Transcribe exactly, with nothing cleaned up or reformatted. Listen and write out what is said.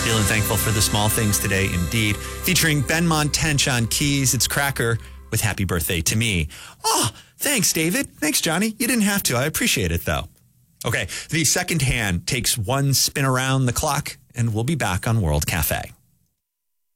Feeling thankful for the small things today, indeed. Featuring Ben Montench on keys, it's Cracker with Happy Birthday to Me. Oh, thanks, David. Thanks, Johnny. You didn't have to. I appreciate it, though. Okay, the second hand takes one spin around the clock, and we'll be back on World Cafe.